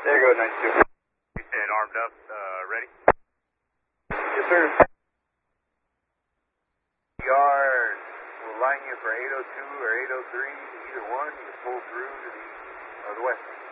There you go, 92. You said armed up, ready? Yes, sir. Yard, we'll line you for 802 or 803, either one. You pull through to the west.